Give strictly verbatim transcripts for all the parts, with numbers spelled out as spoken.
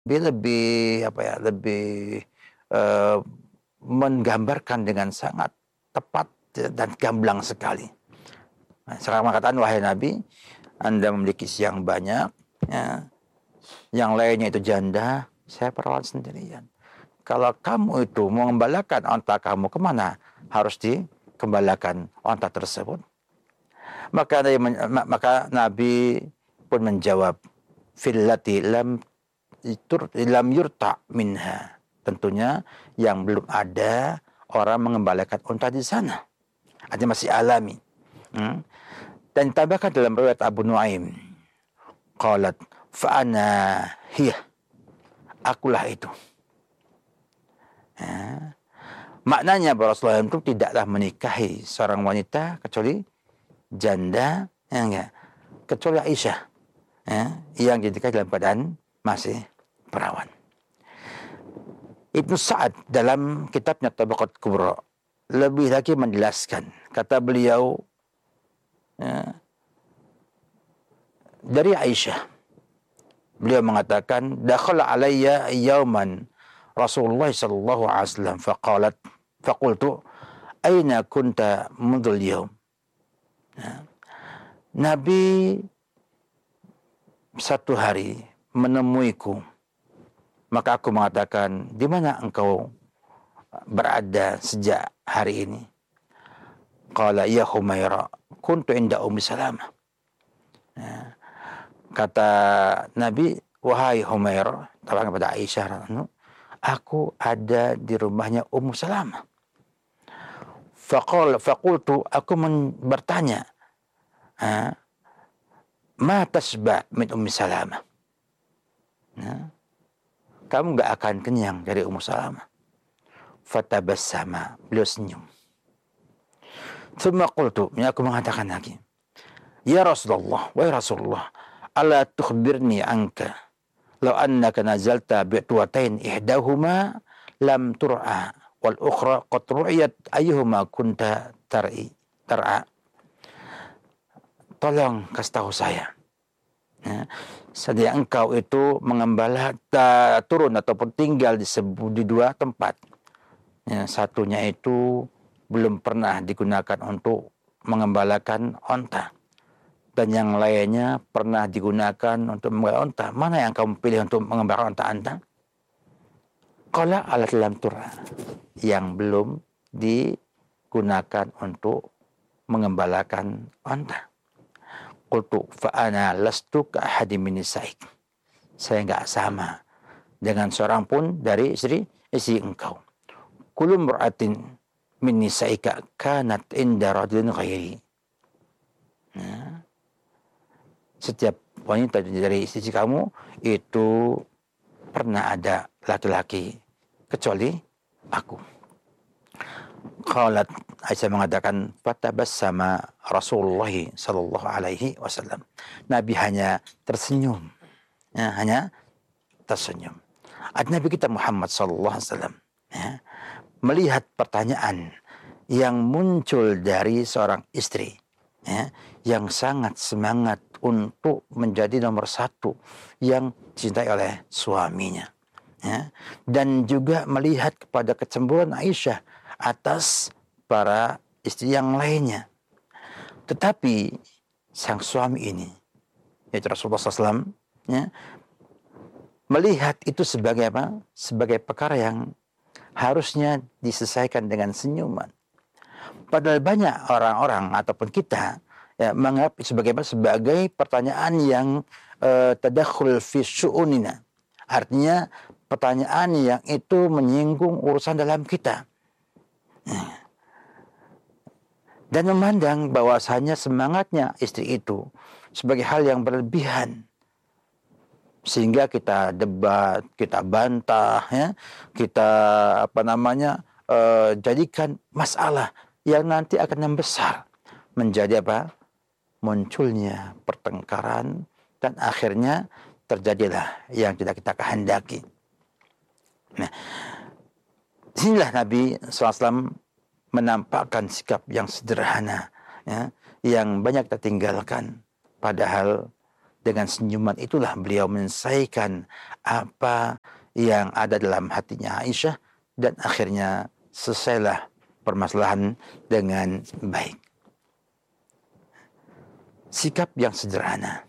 Dia lebih apa ya, lebih, eee, menggambarkan dengan sangat tepat dan gamblang sekali. Nah, sekarang mengatakan, "Wahai Nabi, Anda memiliki istri yang banyak, ya, yang lainnya itu janda, saya perawat sendirian. Kalau kamu itu mengembalakan onta kamu, kemana harus dikembalikan onta tersebut?" Maka Nabi, maka Nabi pun menjawab, "Fillati lam Itur lam yurta minha." Tentunya yang belum ada orang mengembalikan unta di sana. Artinya masih alami. Hmm. Dan ditambahkan dalam riwayat Abu Nuaim, qalat fa ana hiya. Akulah itu. Ya. Maknanya bahwa Rasulullah itu tidaklah menikahi seorang wanita kecuali janda, ya enggak? Kecuali Aisyah, ya, yang dinikahi dalam keadaan masih perawan. Ibnu Sa'ad dalam kitabnya Tabaqat Kubra lebih lagi menjelaskan, kata beliau, ya, dari Aisyah, beliau mengatakan, dakhala alayya yauman Rasulullah sallallahu alaihi wasallam faqalat faqultu aina kunta mudul yaum. Ya. Nabi satu hari menemuiku, maka aku mengatakan, di mana engkau berada sejak hari ini? Qala ya Humaira, kuntu inda Ummi Salamah. Ya. Kata Nabi, wahai Humaira, tawakan kepada Aisyah, aku ada di rumahnya Ummu Salamah. Faqal faqultu, aku bertanya, ma tasba min Ummi Salamah. Ya. Kamu enggak akan kenyang dari Ummu Salamah. Fatabassama, beliau senyum. Tsumma qultu, aku mengatakan lagi, ya Rasulullah, wahai Rasulullah, ala tukhbirni anka law annaka nazalta bi'tuwatain ihdahuma lam tur'a wal ukhra qad ru'yat ayyuhuma kunta tar'i tar'a. Tolong kasih tahu saya, ya, sedia engkau itu mengembala turun ataupun tinggal di, sebu, di dua tempat. Ya, satunya itu belum pernah digunakan untuk mengembalakan onta, dan yang lainnya pernah digunakan untuk mengembalakan onta. Mana yang kamu pilih untuk mengembalakan onta Anda? Qala alat lam tur'a, yang belum digunakan untuk mengembalakan onta. Qultu fa ana lastu ka ahadi min nisaik. Saya enggak sama dengan seorang pun dari istri istri engkau. Kullu mar'atin min nisaika kanat inda rajulin ghairi. Nah, setiap wanita dari istri kamu itu pernah ada laki-laki kecuali aku. Qalat, Aisyah mengatakan, fatabassama Rasulullah sallallahu alaihi wasallam. Nabi hanya tersenyum. Ya, hanya tersenyum. Nabi kita Muhammad sallallahu alaihi wasallam, ya, melihat pertanyaan yang muncul dari seorang istri, ya, yang sangat semangat untuk menjadi nomor satu yang dicintai oleh suaminya, ya, dan juga melihat kepada kecemburuan Aisyah atas para istri yang lainnya. Tetapi sang suami ini, yaitu Rasulullah sallallahu alaihi wasallam, ya, melihat itu sebagai apa? Sebagai perkara yang harusnya diselesaikan dengan senyuman. Padahal banyak orang-orang ataupun kita, ya, menganggap sebagai apa? Sebagai pertanyaan yang uh, tadakhul fi syu'unina. Artinya pertanyaan yang itu menyinggung urusan dalam kita. Dan memandang bahwasanya semangatnya istri itu sebagai hal yang berlebihan, sehingga kita debat, kita bantah, ya, kita apa namanya uh, jadikan masalah yang nanti akan membesar menjadi apa? Munculnya pertengkaran, dan akhirnya terjadilah yang tidak kita kehendaki. Nah, disinilah Nabi sallallahu alaihi wasallam menampakkan sikap yang sederhana, ya, yang banyak kita tinggalkan. Padahal dengan senyuman itulah beliau menyelesaikan apa yang ada dalam hatinya Aisyah, dan akhirnya selesailah permasalahan dengan baik. Sikap yang sederhana,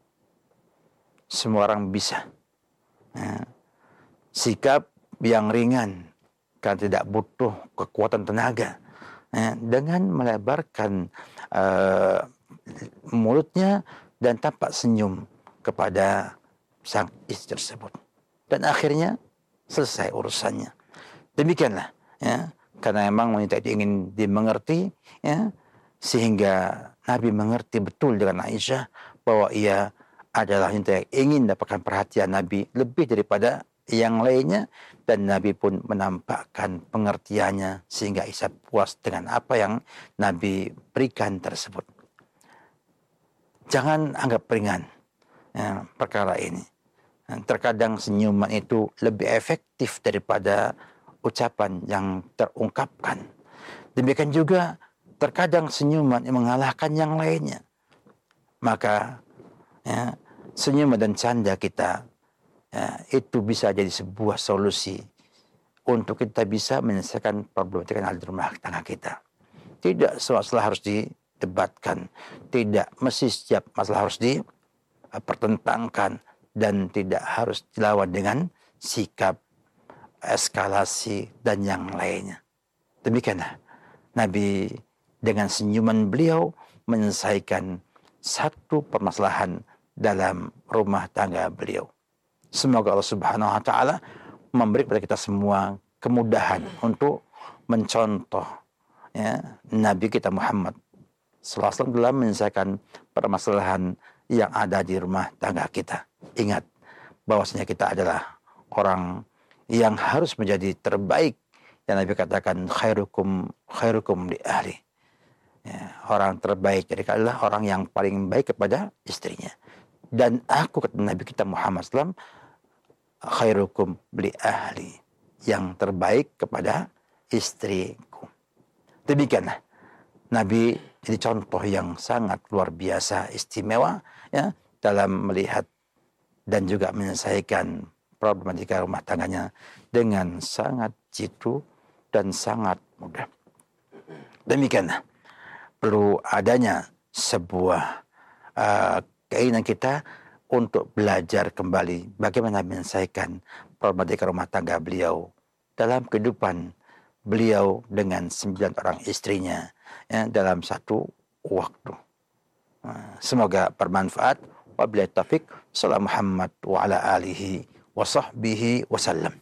semua orang bisa. Ya. Sikap yang ringan, karena tidak butuh kekuatan tenaga. Ya. Dengan melebarkan uh, mulutnya dan tampak senyum kepada sang istri tersebut. Dan akhirnya selesai urusannya. Demikianlah, ya, karena memang wanita itu ingin dimengerti, ya, sehingga Nabi mengerti betul dengan Aisyah bahwa ia adalah wanita yang ingin mendapatkan perhatian Nabi lebih daripada yang lainnya, dan Nabi pun menampakkan pengertiannya sehingga Aisyah puas dengan apa yang Nabi berikan tersebut. Jangan anggap ringan, ya, perkara ini. Terkadang senyuman itu lebih efektif daripada ucapan yang terungkapkan. Demikian juga terkadang senyuman yang mengalahkan yang lainnya. Maka ya, senyuman dan canda kita, ya, itu bisa jadi sebuah solusi untuk kita bisa menyelesaikan problematika hal di rumah tangga kita. Tidak semua masalah harus didebatkan, tidak mesti setiap masalah harus dipertentangkan, dan tidak harus dilawan dengan sikap eskalasi dan yang lainnya. Demikianlah Nabi dengan senyuman beliau menyelesaikan satu permasalahan dalam rumah tangga beliau. Semoga Allah Subhanahu wa taala memberi kepada kita semua kemudahan untuk mencontoh, ya, Nabi kita Muhammad sallallahu alaihi wasallam dalam menyelesaikan permasalahan yang ada di rumah tangga kita. Ingat bahwasanya kita adalah orang yang harus menjadi terbaik, yang Nabi katakan khairukum khairukum li ahli. Ya, orang terbaik jadi adalah orang yang paling baik kepada istrinya. Dan aku, kata Nabi kita Muhammad sallallahu alaihi wasallam, khairukum li ahli, yang terbaik kepada istriku. Demikianlah Nabi jadi contoh yang sangat luar biasa istimewa, ya, dalam melihat dan juga menyelesaikan problematika rumah tangganya dengan sangat jitu dan sangat mudah. Demikianlah perlu adanya sebuah uh, keinginan kita untuk belajar kembali bagaimana menyelesaikan problematika rumah tangga beliau dalam kehidupan beliau dengan sembilan orang istrinya, ya, dalam satu waktu. Uh, semoga bermanfaat. Wabillahi taufik. Sallallahu Muhammad wa ala alihi wa sahbihi wasallam.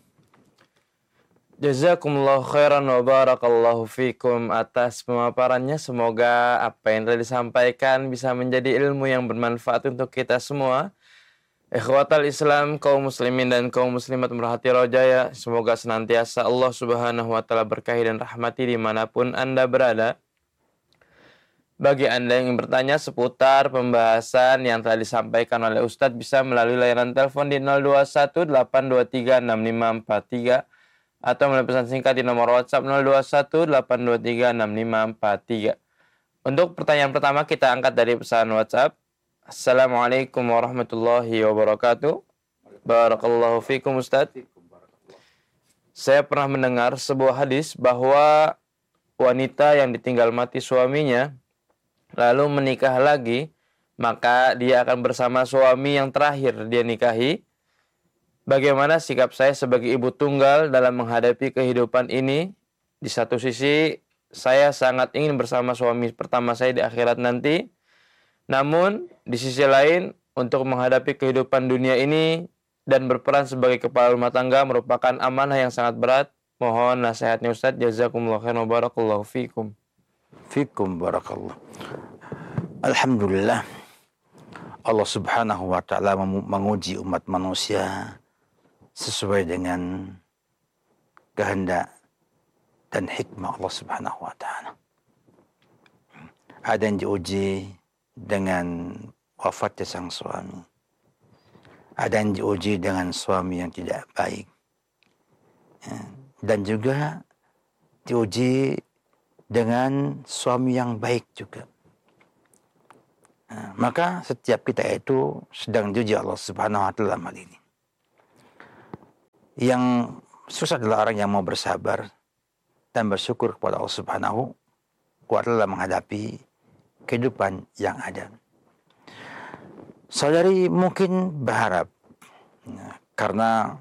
Jazakumullah khairan wa barakallahu fikum atas pemaparannya. Semoga apa yang telah disampaikan bisa menjadi ilmu yang bermanfaat untuk kita semua. Ikhwatal Islam, kaum muslimin dan kaum muslimat merhati rojaya, semoga senantiasa Allah Subhanahu wa taala berkahi dan rahmati dimanapun Anda berada. Bagi Anda yang ingin bertanya seputar pembahasan yang telah disampaikan oleh Ustadz, bisa melalui layanan telepon di nol dua satu delapan dua tiga enam lima empat tiga atau melalui pesan singkat di nomor WhatsApp nol dua satu delapan dua tiga enam lima empat tiga. Untuk pertanyaan pertama kita angkat dari pesan WhatsApp. Assalamualaikum warahmatullahi wabarakatuh. Barakallahu fikum Ustadz. Saya pernah mendengar sebuah hadis bahwa wanita yang ditinggal mati suaminya lalu menikah lagi, maka dia akan bersama suami yang terakhir dia nikahi. Bagaimana sikap saya sebagai ibu tunggal dalam menghadapi kehidupan ini? Di satu sisi, saya sangat ingin bersama suami pertama saya di akhirat nanti. Namun, di sisi lain, untuk menghadapi kehidupan dunia ini dan berperan sebagai kepala rumah tangga merupakan amanah yang sangat berat. Mohon nasihatnya Ustadz. Jazakumullah khairan wa barakallahu fikum. Fikum barakallah. Alhamdulillah, Allah Subhanahu wa taala menguji umat manusia sesuai dengan kehendak dan hikmah Allah Subhanahu wa taala. Ada yang diuji dengan wafatnya sang suami. Ada yang diuji dengan suami yang tidak baik. Dan juga diuji dengan suami yang baik juga. Nah, maka setiap kita itu sedang diuji Allah Subhanahu wa taala dalam hal ini. Yang susah adalah orang yang mau bersabar dan bersyukur kepada Allah Subhanahu wa taala menghadapi kehidupan yang ada. Saudari mungkin berharap, ya, karena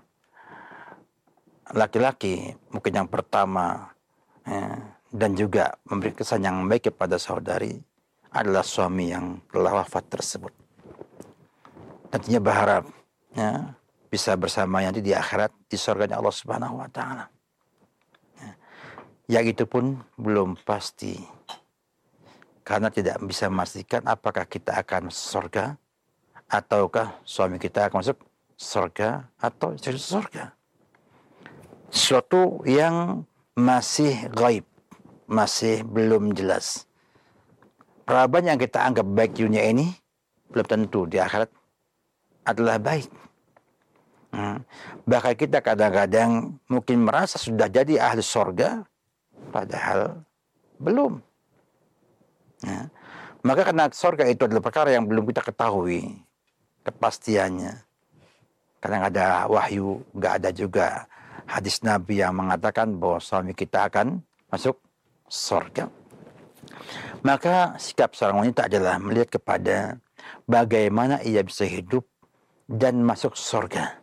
laki-laki mungkin yang pertama, ya, dan juga memberi kesan yang baik kepada saudari adalah suami yang telah wafat tersebut. Nantinya berharap, ya, bisa bersama nanti di akhirat di surganya Allah Subhanahu wa taala. Ya. Yang itu pun belum pasti. Karena tidak bisa memastikan apakah kita akan masuk surga ataukah suami kita akan masuk surga atau istri surga. Sesuatu yang masih gaib, masih belum jelas. Peradaban yang kita anggap baik di dunia ini belum tentu di akhirat adalah baik. Hmm. Bahkan kita kadang-kadang mungkin merasa sudah jadi ahli surga, padahal belum. Ya. Maka karena surga itu adalah perkara yang belum kita ketahui kepastiannya. Kadang ada wahyu, nggak ada juga hadis Nabi yang mengatakan bahwa suami kita akan masuk surga. Maka sikap seorang wanita adalah melihat kepada bagaimana ia bisa hidup dan masuk surga.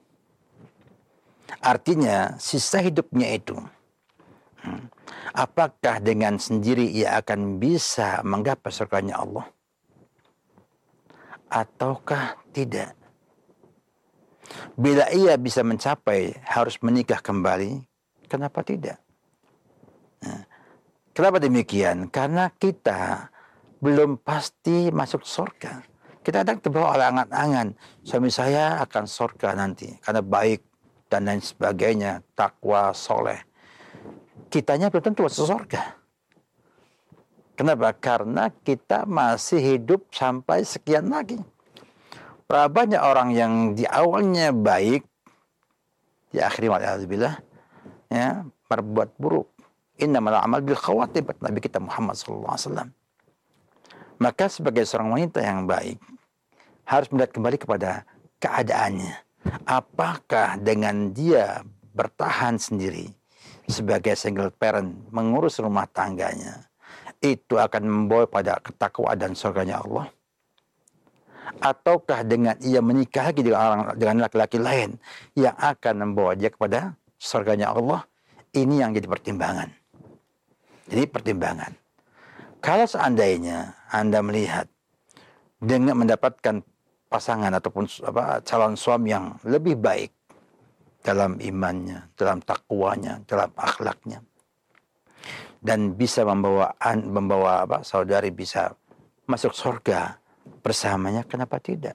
Artinya sisa hidupnya itu, apakah dengan sendiri ia akan bisa menggapai surganya Allah ataukah tidak? Bila ia bisa mencapai harus menikah kembali, kenapa tidak? Nah, kenapa demikian? Karena kita belum pasti masuk surga. Kita kadang terbawa oleh angan-angan, suami saya akan surga nanti karena baik dan lain sebagainya, takwa, soleh. Kitanya belum tentu masuk surga. Kenapa? Karena kita masih hidup sampai sekian lagi. Berapa banyak orang yang di awalnya baik, di akhirnya wal'iyadzubillah, ya, berbuat buruk. Innamal a'mal bil khawatim, Nabi kita Muhammad sallallahu alaihi wasallam. Maka sebagai seorang wanita yang baik, harus melihat kembali kepada keadaannya. Apakah dengan dia bertahan sendiri sebagai single parent, mengurus rumah tangganya, itu akan membawa pada ketakwaan dan surganya Allah? Ataukah dengan ia menikah lagi dengan orang dengan laki-laki lain yang akan membawa dia kepada surganya Allah? Ini yang jadi pertimbangan. Jadi pertimbangan. Kalau seandainya Anda melihat dengan mendapatkan pasangan ataupun apa, calon suami yang lebih baik dalam imannya, dalam takwanya, dalam akhlaknya, dan bisa membawa membawa apa, saudari bisa masuk surga bersamanya, kenapa tidak?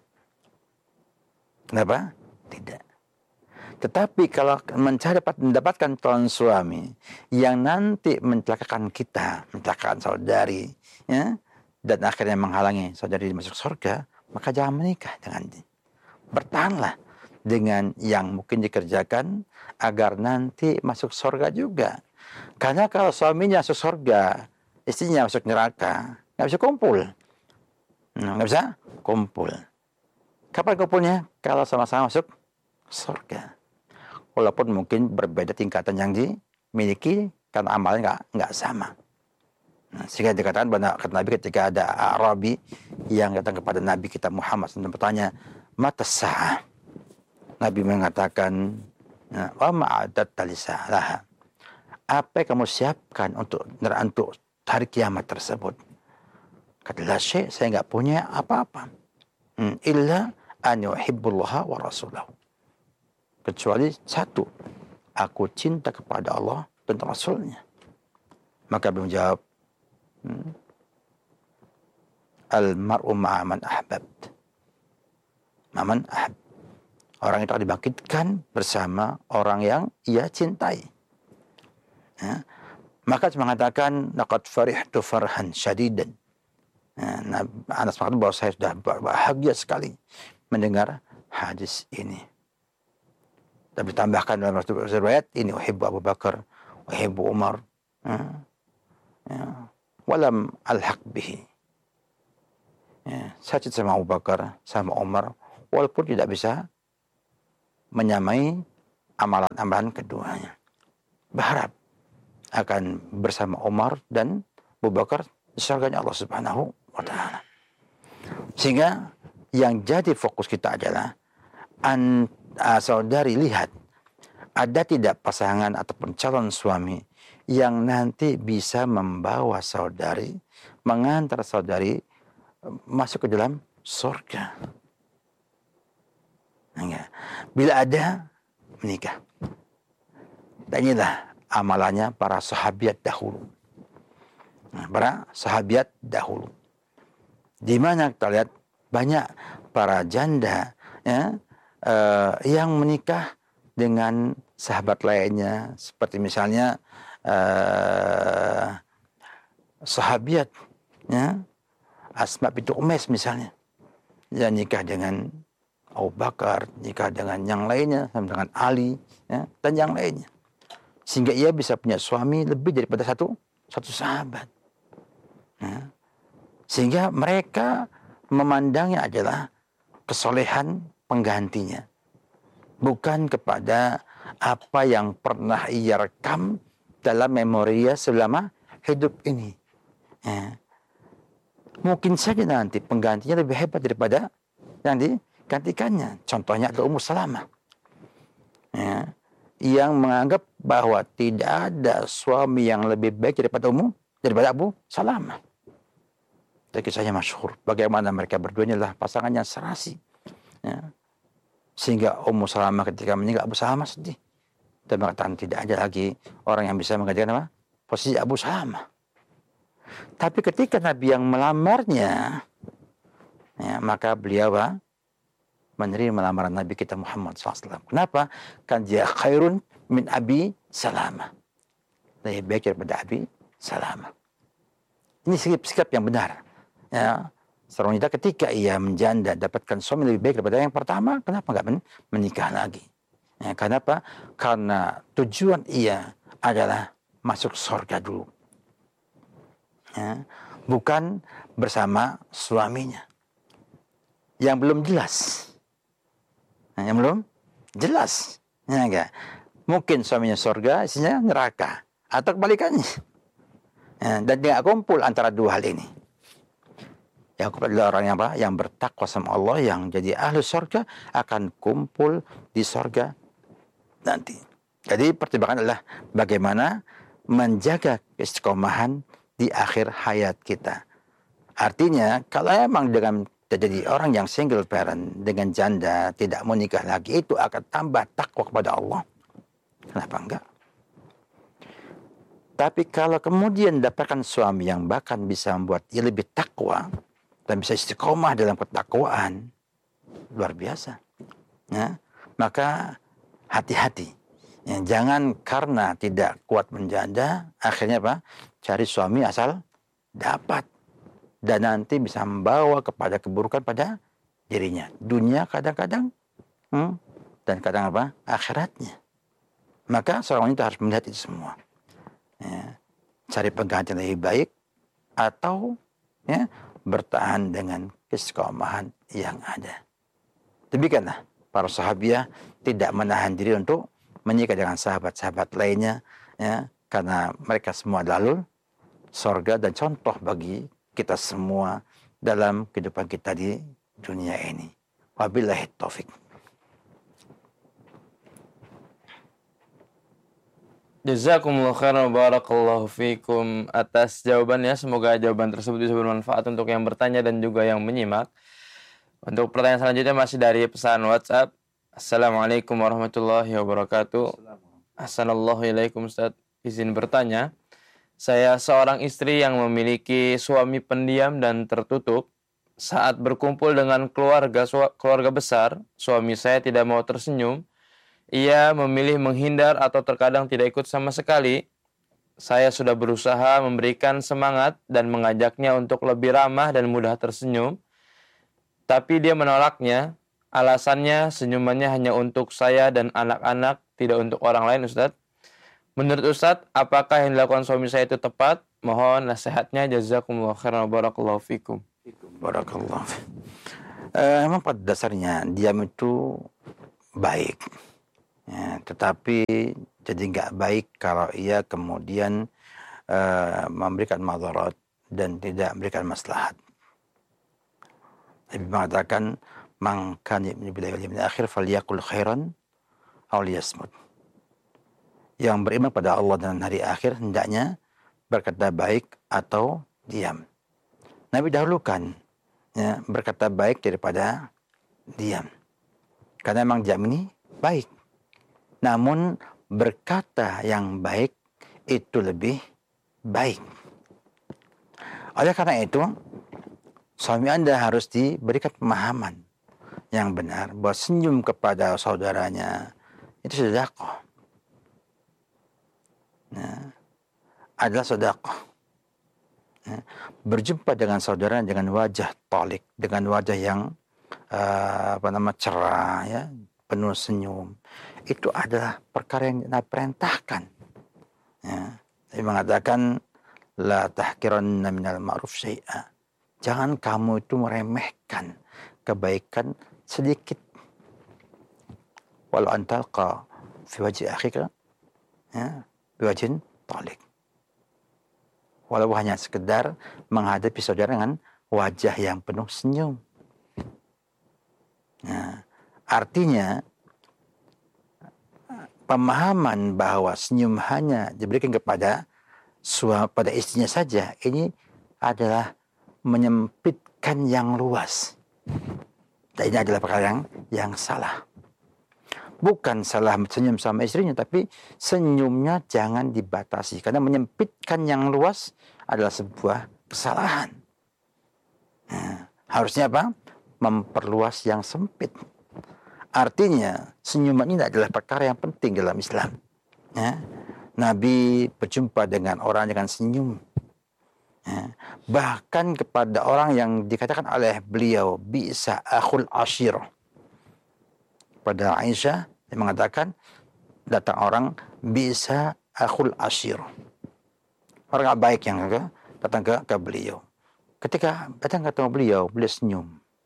Kenapa? Tidak. Tetapi kalau mencari dapat mendapatkan calon suami yang nanti mencelakakan kita, mencelakakan saudari, ya, dan akhirnya menghalangi saudari masuk surga, maka jangan menikah dengan dia. Bertahanlah dengan yang mungkin dikerjakan agar nanti masuk surga juga. Karena kalau suaminya masuk surga, istrinya masuk neraka, nggak bisa kumpul. Nah, nggak bisa kumpul. Kapan kumpulnya? Kalau sama-sama masuk surga. Walaupun mungkin berbeda tingkatan yang dimiliki karena amalnya nggak nggak sama. Nah, sehingga dikatakan bahwa kata Nabi ketika ada Arabi yang datang kepada Nabi kita Muhammad dan bertanya, mata sa'ah. Nabi mengatakan, wa ma'adat talisalah. Apa yang kamu siapkan untuk untuk hari kiamat tersebut? Kata la syai', saya nggak punya apa-apa. Hmm, illa an yuhibbullaha wa rasulahu. Kecuali satu, aku cinta kepada Allah dan Rasulnya. Maka beliau menjawab, hmm, al-mar'u ma'aman ahbabt. Ma'aman ahab. Orang itu akan dibangkitkan bersama orang yang ia cintai. Ya. Maka saya mengatakan, laqad farihtu farhan syadidan. Nah, Anas mengatakan bahwa saya sudah bahagia sekali mendengar hadis ini. Dan ditambahkan dalam riwayat ini, uhibbu Abu Bakar, uhibbu Umar, ya. Ya. Walam alhaq bihi. Ya, saya cinta sama Abu Bakar, sama Umar, walaupun tidak bisa menyamai amalan-amalan keduanya. Berharap akan bersama Umar dan Abu Bakar di surganya Allah Subhanahu wa taala. Sehingga yang jadi fokus kita adalah an, uh, saudari lihat ada tidak pasangan ataupun calon suami yang nanti bisa membawa saudari, mengantar saudari masuk ke dalam surga. Enggak. Bila ada, menikah. Dan inilah amalannya para sahabiat dahulu. Nah, para sahabiat dahulu. Di mana kita lihat banyak para janda ya, uh, yang menikah dengan sahabat lainnya. Seperti misalnya uh, sahabiat ya, Asma bintu Umais misalnya, dia nikah dengan Abu Bakar, nikah dengan yang lainnya, dengan Ali ya, dan yang lainnya, sehingga ia bisa punya suami lebih daripada satu satu sahabat ya. Sehingga mereka memandangnya adalah kesolehan penggantinya, bukan kepada apa yang pernah ia rekam dalam memorinya selama hidup ini ya. Mungkin saja nanti penggantinya lebih hebat daripada yang digantikannya. Contohnya adalah Ummu Salamah ya, yang menganggap bahwa tidak ada suami yang lebih baik daripada Ummu daripada Abu Salamah. Itu kisahnya masyhur. Bagaimana mereka berdua adalah pasangan yang serasi ya. Sehingga Ummu Salamah ketika meninggal, Abu Salamah sedih dan mengatakan tidak ada lagi orang yang bisa menggantikan apa? Posisi Abu Salamah. Tapi ketika Nabi yang melamarnya, ya, maka beliau menerima lamaran Nabi kita Muhammad shallallahu alaihi wasallam. Kenapa? Kan dia khairun min Abi Salamah, lebih baik daripada Abi Salamah. Ini sikap yang benar. Ya, seorang wanita ketika ia menjanda dapatkan suami lebih baik daripada yang pertama, kenapa nggak menikah lagi? Ya, kenapa? Karena tujuan ia adalah masuk surga dulu. Ya, bukan bersama suaminya yang belum jelas, nah, yang belum jelas, ya enggak? Mungkin suaminya surga, istrinya neraka, atau kebalikannya, ya, dan dia kumpul antara dua hal ini. Yang adalah orang yang apa? Yang bertakwa sama Allah, yang jadi ahli surga akan kumpul di surga nanti. Jadi pertimbangan adalah bagaimana menjaga keistiqomahan di akhir hayat kita. Artinya, kalau emang dengan jadi orang yang single parent, dengan janda, tidak mau nikah lagi, itu akan tambah takwa kepada Allah. Kenapa enggak? Tapi kalau kemudian dapatkan suami yang bahkan bisa membuat dia lebih takwa, dan bisa istiqomah dalam ketakwaan, luar biasa. Ya, maka hati-hati. Ya, jangan karena tidak kuat menjanda, akhirnya apa? Cari suami asal dapat. Dan nanti bisa membawa kepada keburukan pada dirinya. Dunia kadang-kadang, hmm, dan kadang apa? Akhiratnya. Maka seorang wanita harus melihat itu semua. Ya, cari pengganti yang lebih baik, atau ya, bertahan dengan keistiqomahan yang ada. Demikianlah para sahabiah tidak menahan diri untuk menikah dengan sahabat-sahabat lainnya, ya, karena mereka semua adalah surga dan contoh bagi kita semua dalam kehidupan kita di dunia ini. Wabillahi taufik. Jazakumullah khairan wa barakallahu fikum atas jawabannya. Semoga jawaban tersebut bisa bermanfaat untuk yang bertanya dan juga yang menyimak. Untuk pertanyaan selanjutnya masih dari pesan WhatsApp. Assalamualaikum warahmatullahi wabarakatuh. Assalamualaikum Ustaz. Izin bertanya. Saya seorang istri yang memiliki suami pendiam dan tertutup. Saat berkumpul dengan keluarga keluarga besar, suami saya tidak mau tersenyum. Ia memilih menghindar atau terkadang tidak ikut sama sekali. Saya sudah berusaha memberikan semangat dan mengajaknya untuk lebih ramah dan mudah tersenyum. Tapi dia menolaknya. Alasannya senyumannya hanya untuk saya dan anak-anak, tidak untuk orang lain, Ustadz. Menurut Ustadz, apakah yang dilakukan suami saya itu tepat? Mohon nasihatnya. Jazakumullah khairan wa barakallahu fikum. Barakallah. Eh, memang pada dasarnya diam itu baik, ya, tetapi jadi nggak baik kalau ia kemudian eh, memberikan madarat dan tidak memberikan maslahat. Nabi mengatakan, "Man kana yu'minu billahi wal yawmil akhir falyaqul khairan aw liyasmut." Yang beriman pada Allah dan hari akhir hendaknya berkata baik atau diam. Nabi dahulukan, ya, berkata baik daripada diam. Karena memang diam ini baik. Namun berkata yang baik itu lebih baik. Oleh karena itu, suami Anda harus diberikan pemahaman yang benar bahwa senyum kepada saudaranya itu sedekah. Nah, adalah sedekah. Ya, berjumpa dengan saudara dengan wajah talik, dengan wajah yang uh, apa nama cerah, ya, penuh senyum, itu adalah perkara yang Nabi perintahkan. Ya, Nabi mengatakan, la tahkiranna minal ma'ruf syai'a. Jangan kamu itu meremehkan kebaikan sedikit. Walau antalqa fi wajhi akhika, ya, bi wajhin talik. Walau hanya sekedar menghadapi saudara dengan wajah yang penuh senyum. Nah, artinya pemahaman bahwa senyum hanya diberikan kepada suami pada istrinya saja, ini adalah menyempitkan yang luas. Dan ini adalah perkara yang, yang salah. Bukan salah senyum sama istrinya, tapi senyumnya jangan dibatasi. Karena menyempitkan yang luas adalah sebuah kesalahan. Nah, harusnya apa? Memperluas yang sempit. Artinya, senyuman ini adalah perkara yang penting dalam Islam. Ya. Nabi berjumpa dengan orang dengan senyum. Ya. Bahkan kepada orang yang dikatakan oleh beliau, bi'sa akhul ashir. Pada Aisyah, dia mengatakan, datang orang, bi'sa akhul ashir. Orang gak baik yang datang ke, ke beliau. Ketika datang ketemu beliau, beliau senyum.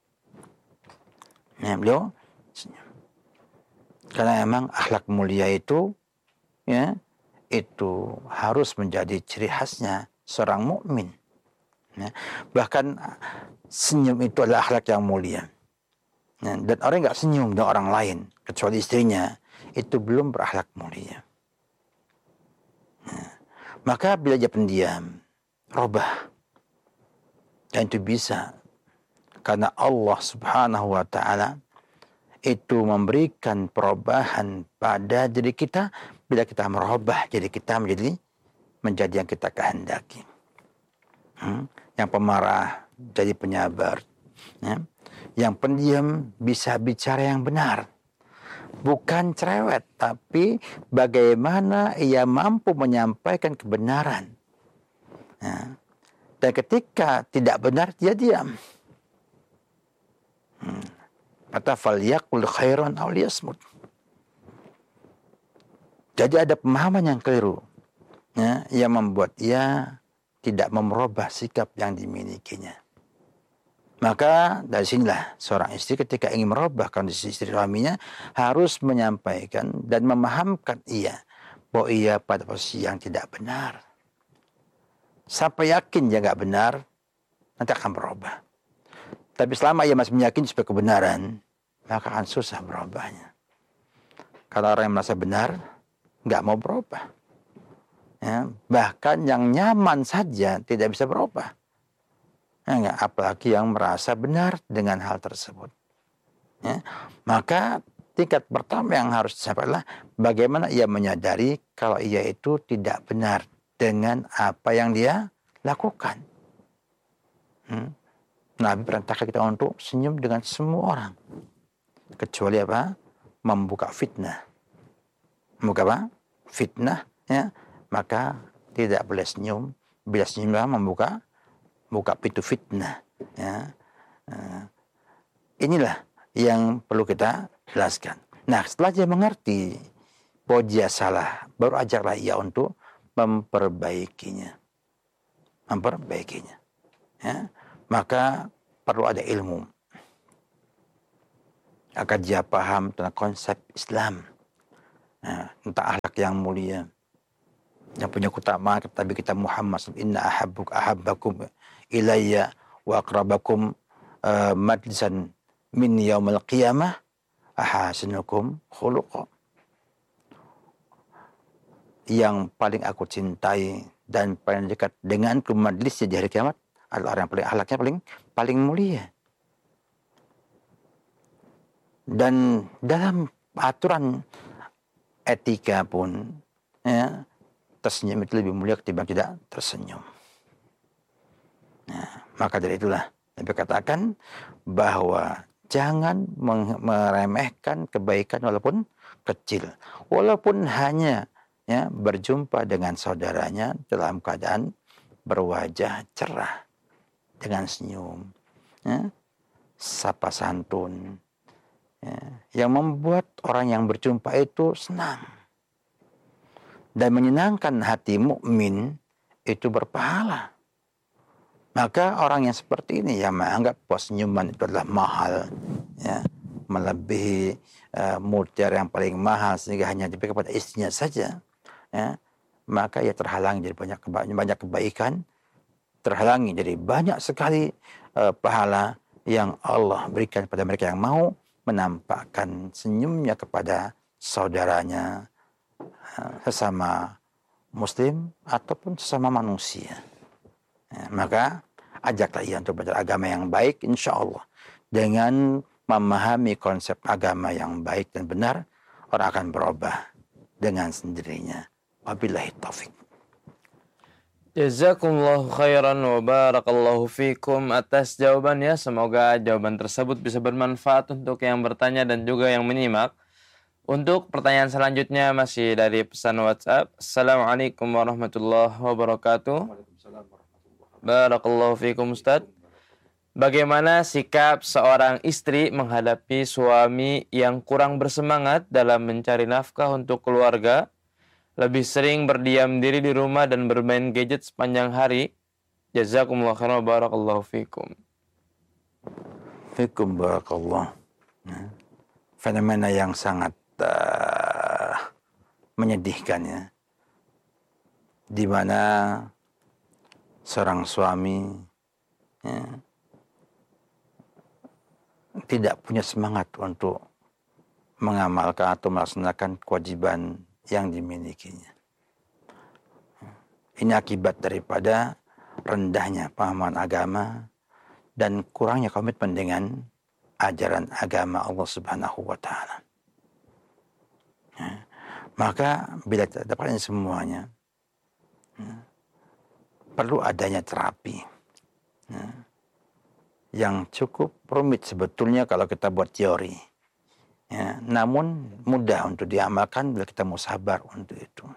Ya, beliau senyum. Karena memang akhlak mulia itu, ya, itu harus menjadi ciri khasnya seorang mukmin. Ya. Bahkan senyum itu adalah akhlak yang mulia. Ya, dan orang yang nggak senyum dengan orang lain kecuali istrinya, itu belum berakhlak mulia. Ya. Maka bila dia pendiam, robah. Dan itu bisa karena Allah Subhanahu wa taala itu memberikan perubahan pada diri kita bila kita merubah jadi kita menjadi menjadi yang kita kehendaki. Hmm? Yang pemarah jadi penyabar. Ya? Yang pendiam bisa bicara yang benar. Bukan cerewet, tapi bagaimana ia mampu menyampaikan kebenaran. Ya. Dan ketika tidak benar, dia diam. Hmm. Kata falyaqul khairan aw liyasmut. Jadi ada pemahaman yang keliru, ya, yang membuat ia tidak merubah sikap yang dimilikinya. Maka dari sinilah seorang istri ketika ingin merubah kondisi istri suaminya harus menyampaikan dan memahamkan ia bahwa ia pada posisi yang tidak benar. Sampai yakin dia nggak benar, nanti akan berubah. Tapi selama ia masih meyakini sebagai kebenaran, maka akan susah berubahnya. Kalau orang yang merasa benar, nggak mau berubah. Ya, bahkan yang nyaman saja tidak bisa berubah. Ya, enggak, apalagi yang merasa benar dengan hal tersebut. Ya, maka tingkat pertama yang harus dicapai adalah bagaimana ia menyadari kalau ia itu tidak benar dengan apa yang dia lakukan. Hmm. Nabi perintahkan kita untuk senyum dengan semua orang. Kecuali apa? Membuka fitnah. Membuka apa? Fitnah, ya. Maka tidak boleh senyum. Bila senyum membuka buka pintu fitnah. Ya. Nah, inilah yang perlu kita jelaskan. Nah, setelah dia mengerti bahwa dia salah, baru ajarlah ia untuk memperbaikinya. Memperbaikinya. Ya. maka perlu ada ilmu agar dia paham tentang konsep Islam, nah, tentang akhlak yang mulia yang punya keutamaan kata kita Muhammad, inna ahabbuk ahabbakum ilayya wa aqrabakum uh, majlisan min yaumil qiyamah ahasinukum khuluqa. Yang paling aku cintai dan paling dekat denganku majlisnya di hari kiamat adalah orang yang paling akhlaknya paling paling mulia. Dan dalam aturan etika pun, ya, tersenyum itu lebih mulia ketimbang tidak tersenyum. Nah, maka dari itulah Nabi katakan bahwa jangan meremehkan kebaikan walaupun kecil, walaupun hanya, ya, berjumpa dengan saudaranya dalam keadaan berwajah cerah dengan senyum, ya, sapa santun, ya, yang membuat orang yang berjumpa itu senang dan menyenangkan hati mukmin itu berpahala. Maka orang yang seperti ini yang menganggap bahwa senyuman itu adalah mahal, ya, melebihi uh, mutiara yang paling mahal sehingga hanya diberikan kepada istrinya saja, ya, maka ia terhalangi dari banyak keba- banyak kebaikan, terhalangi dari banyak sekali uh, pahala yang Allah berikan kepada mereka yang mau menampakkan senyumnya kepada saudaranya, uh, sesama muslim ataupun sesama manusia. Ya, maka ajaklah ia untuk belajar agama yang baik, insya Allah. Dengan memahami konsep agama yang baik dan benar, orang akan berubah dengan sendirinya. Wabillahi taufik. Jazakumullahu khairan wa barakallahu fikum atas jawabannya. Semoga jawaban tersebut bisa bermanfaat untuk yang bertanya dan juga yang menyimak. Untuk pertanyaan selanjutnya masih dari pesan WhatsApp. Assalamualaikum warahmatullahi wabarakatuh. Barakallahu fikum Ustaz. Bagaimana sikap seorang istri menghadapi suami yang kurang bersemangat dalam mencari nafkah untuk keluarga, lebih sering berdiam diri di rumah dan bermain gadget sepanjang hari? Jazakumullah khairan wa barakallahu fikum. Fikum barakallah. Ya. Fenomena yang sangat uh, menyedihkan, ya. Di mana seorang suami, ya, tidak punya semangat untuk mengamalkan atau melaksanakan kewajiban yang dimilikinya. Ini akibat daripada rendahnya pemahaman agama dan kurangnya komitmen dengan ajaran agama Allah Subhanahu wa taala. Ya. Maka bila tidak dapatkan semuanya, ya, perlu adanya terapi, ya, yang cukup rumit sebetulnya kalau kita buat teori, ya, namun mudah untuk diamalkan bila kita mau sabar untuk itu.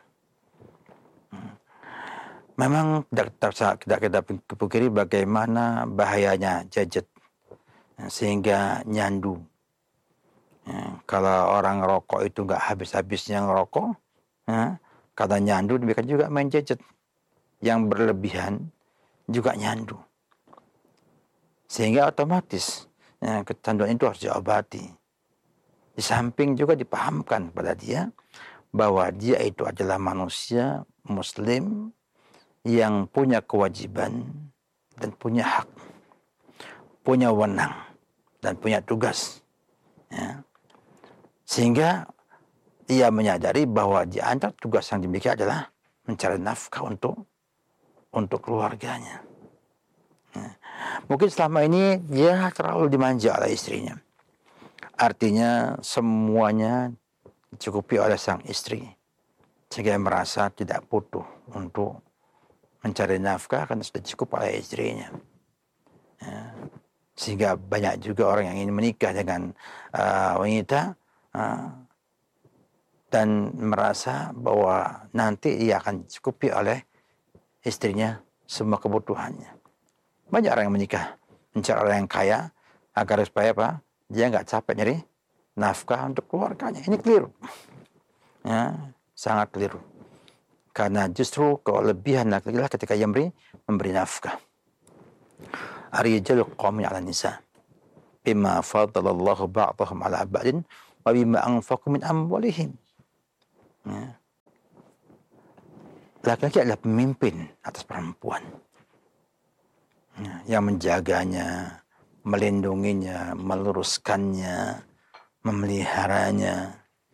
Memang tidak kita, tidak kita pikiri bagaimana bahayanya gadget, ya, sehingga nyandu. Ya, kalau orang rokok itu nggak habis-habisnya ngerokok, ya, kata nyandu demikian juga main gadget yang berlebihan juga nyandu. Sehingga otomatis, ya, kecanduan itu harus diobati. Di samping juga dipahamkan pada dia bahwa dia itu adalah manusia muslim yang punya kewajiban dan punya hak, punya wewenang dan punya tugas. Ya. Sehingga ia menyadari bahwa di antara tugas yang dimiliki adalah mencari nafkah untuk untuk keluarganya. Ya. Mungkin selama ini dia terlalu dimanja oleh istrinya. Artinya semuanya dicukupi oleh sang istri. Sehingga dia merasa tidak butuh untuk mencari nafkah karena sudah cukup oleh istrinya. Ya. Sehingga banyak juga orang yang ingin menikah dengan uh, wanita uh, dan merasa bahwa nanti ia akan dicukupi oleh istrinya semua kebutuhannya. Banyak orang yang menikah mencari orang yang kaya agar supaya apa? Dia nggak capek nyari nafkah untuk keluarganya. Ini keliru, ya, sangat keliru. Karena justru kelebihan laki-laki ketika ia memberi memberi nafkah. Ar-rijalu qawwamun 'ala nisa bima faddalallahu ba'dahum 'ala ba'din wa bima anfaqu min amwalihim. Ya. Laki-laki adalah pemimpin atas perempuan. Ya, yang menjaganya, melindunginya, meluruskannya, memeliharanya.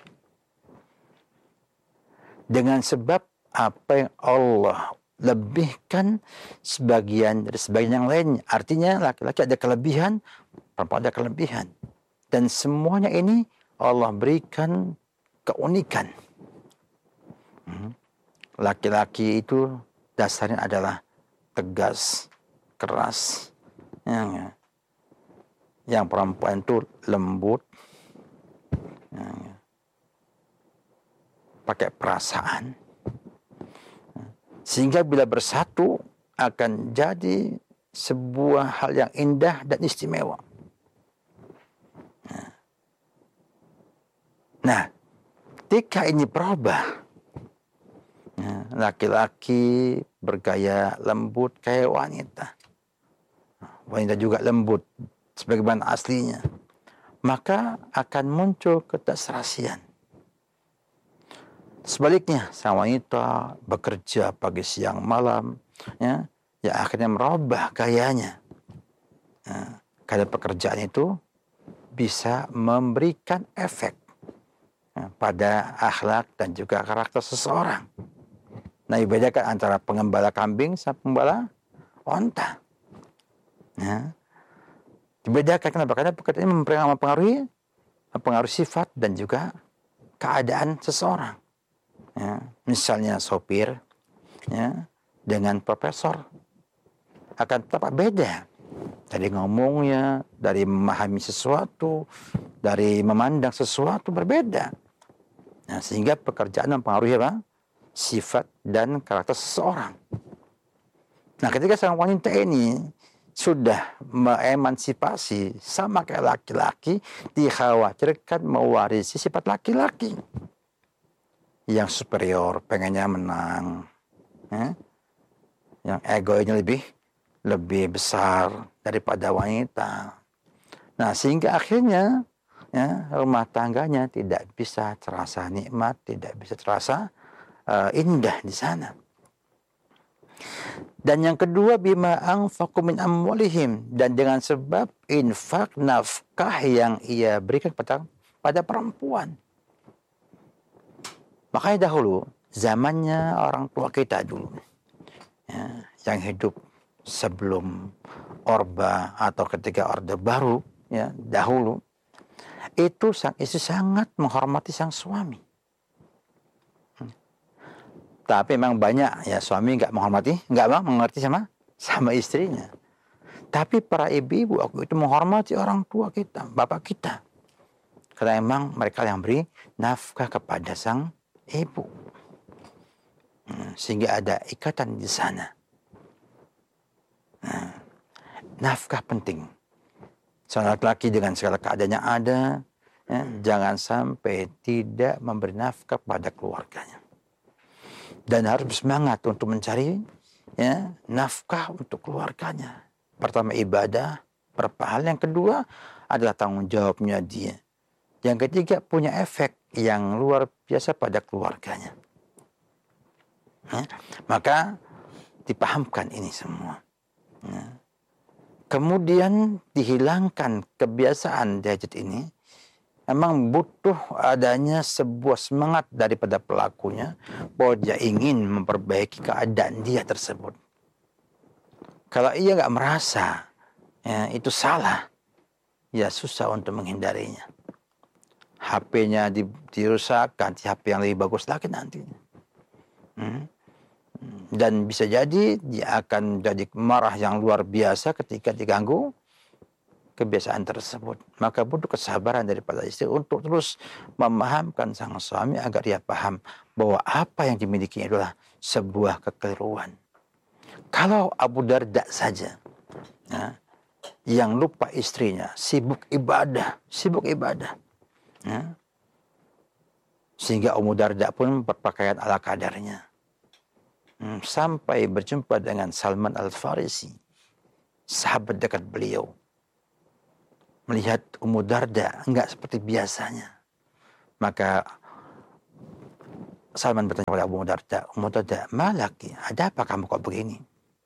Dengan sebab apa yang Allah lebihkan sebagian dari sebagian yang lainnya. Artinya laki-laki ada kelebihan, perempuan ada kelebihan. Dan semuanya ini Allah berikan keunikan. Laki-laki itu dasarnya adalah tegas, keras. Yang, yang perempuan itu lembut, yang, pakai perasaan. Sehingga bila bersatu akan jadi sebuah hal yang indah dan istimewa. Nah, ketika ini berubah, laki-laki bergaya lembut kayak wanita. Wanita juga lembut sebagaimana aslinya. Maka akan muncul ketidakserasian. Sebaliknya, sang wanita bekerja pagi siang malam, ya, ya akhirnya merubah gayanya. Ya, karena pekerjaan itu bisa memberikan efek ya, pada akhlak dan juga karakter seseorang. Nah, dibedakan antara pengembala kambing sama pengembala onta. Ya. Dibedakan kenapa? Karena pekerjaan ini mempengaruhi, mempengaruhi sifat dan juga keadaan seseorang. Ya. Misalnya sopir ya, dengan profesor akan tetap beda. Dari ngomongnya, dari memahami sesuatu, dari memandang sesuatu berbeda. Nah, sehingga pekerjaan mempengaruhi apa? Sifat dan karakter seseorang. Nah, ketika sang wanita ini sudah mengemansipasi sama kayak laki-laki, dikhawatirkan mewarisi sifat laki-laki yang superior, pengennya menang, ya? Yang egonya lebih lebih besar daripada wanita. Nah, sehingga akhirnya ya, rumah tangganya tidak bisa terasa nikmat, tidak bisa terasa Uh, indah di sana. Dan yang kedua, bima anfaqu min amwalihim, dan dengan sebab infak nafkah yang ia berikan pada pada perempuan. Makanya dahulu zamannya orang tua kita dulu ya, yang hidup sebelum Orba atau ketika Orde Baru ya, dahulu itu sang istri sangat menghormati sang suami. Tapi memang banyak ya suami nggak menghormati, nggak bang mengerti sama sama istrinya. Tapi para ibu-ibu aku itu menghormati orang tua kita, bapak kita, karena memang mereka yang beri nafkah kepada sang ibu, hmm, sehingga ada ikatan di sana. Nah, nafkah penting. Seorang laki-laki dengan segala keadaan yang ada, ya, jangan sampai tidak memberi nafkah pada keluarganya. Dan harus bersemangat untuk mencari ya, nafkah untuk keluarganya. Pertama ibadah, berpahala. Yang kedua adalah tanggung jawabnya dia. Yang ketiga punya efek yang luar biasa pada keluarganya. Ya, maka dipahamkan ini semua. Ya. Kemudian dihilangkan kebiasaan gadget ini. Memang butuh adanya sebuah semangat daripada pelakunya bahwa dia ingin memperbaiki keadaan dia tersebut. Kalau ia nggak merasa ya, itu salah, ya susah untuk menghindarinya. H P-nya di, dirusak, ganti H P yang lebih bagus lagi nantinya. Hmm. Dan bisa jadi dia akan jadi marah yang luar biasa ketika diganggu kebiasaan tersebut. Maka butuh kesabaran daripada istri untuk terus memahamkan sang suami agar dia paham bahwa apa yang dimilikinya adalah sebuah kekeliruan. Kalau Abu Darda saja ya, yang lupa istrinya, sibuk ibadah, sibuk ibadah. Ya, sehingga Ummu Darda pun berpakaian ala kadarnya. Hmm, sampai berjumpa dengan Salman Al-Farisi. sahabat dekat beliau, melihat Ummu Darda enggak seperti biasanya. Maka Salman bertanya kepada Ummu Darda, Ummu Darda, malaki, ada apa kamu kok begini?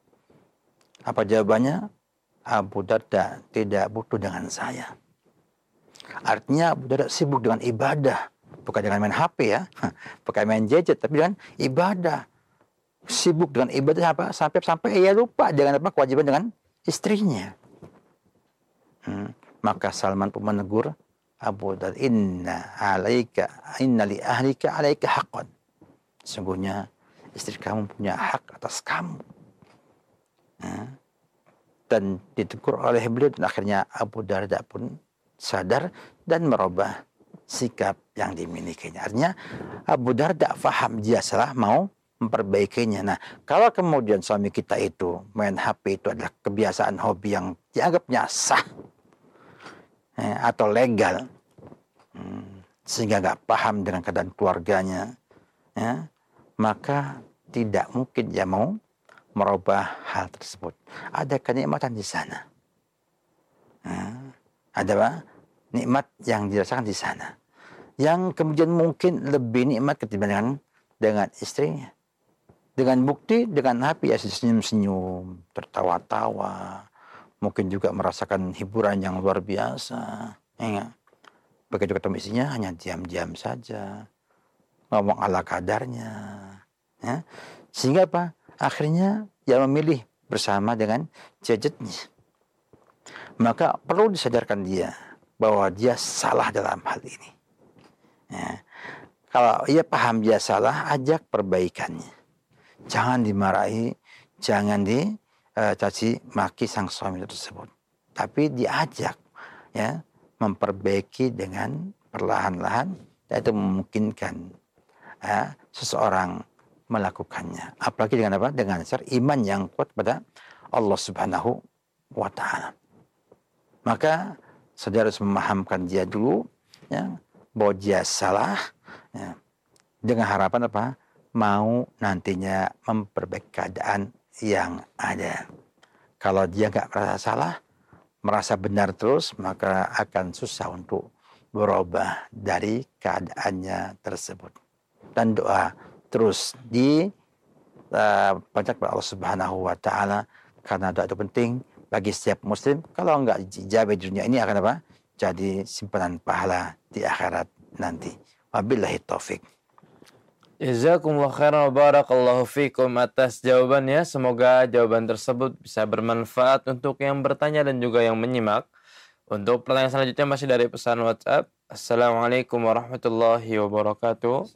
Apa jawabannya? Abu Darda tidak butuh dengan saya. Artinya Abu Darda sibuk dengan ibadah, bukan dengan main H P ya, bukan main gadget, tapi dengan ibadah. Sibuk dengan ibadah apa? Sampai sampai ia lupa dengan apa kewajiban dengan istrinya. Hmm. Maka Salman pun menegur Abu Darda, inna alaika, inna li ahlika alaika haqqan. Sungguhnya istri kamu punya hak atas kamu. Hmm. Dan ditegur oleh beliau, dan akhirnya Abu Darda pun sadar dan merubah sikap yang dimilikinya. Artinya Abu Darda faham dia salah, mau memperbaikinya. Nah, kalau kemudian suami kita itu main H P itu adalah kebiasaan hobi yang dianggapnya sah eh, atau legal, hmm, sehingga nggak paham dengan keadaan keluarganya, ya, maka tidak mungkin dia mau merubah hal tersebut. Ada kenikmatan di sana. Hmm, ada apa? Nikmat yang dirasakan di sana. Yang kemudian mungkin lebih nikmat ketimbang dengan, dengan istrinya. Dengan bukti, dengan H P ya senyum-senyum, tertawa-tawa. Mungkin juga merasakan hiburan yang luar biasa. Ya. Begitu ketemu istrinya hanya diam-diam saja. Ngomong ala kadarnya. Ya. Sehingga apa? Akhirnya dia memilih bersama dengan gadgetnya. Maka perlu disadarkan dia bahwa dia salah dalam hal ini. Ya. Kalau ia paham dia salah, ajak perbaikannya. Jangan dimarahi, jangan dicaci maki sang suami tersebut. Tapi diajak, ya, memperbaiki dengan perlahan-lahan, yaitu memungkinkan ya, seseorang melakukannya. Apalagi dengan apa? Dengan dasar iman yang kuat pada Allah Subhanahu wa Ta'ala. Maka saudara harus memahamkan dia dulu, ya, bahwa dia salah, ya, dengan harapan apa? Mau nantinya memperbaiki keadaan yang ada. Kalau dia nggak merasa salah, merasa benar terus, maka akan susah untuk berubah dari keadaannya tersebut. Dan doa terus di uh, banyak kepada Allah Subhanahu wa Ta'ala, karena doa itu penting bagi setiap muslim. Kalau enggak dijawab di dunia ini, akan apa? Jadi simpanan pahala di akhirat nanti. Wabillahi taufik. Jazakumullah khairan wa barakallahu fikum atas jawabannya. Semoga jawaban tersebut bisa bermanfaat untuk yang bertanya dan juga yang menyimak. Untuk pertanyaan selanjutnya masih dari pesan WhatsApp. Assalamualaikum warahmatullahi wabarakatuh.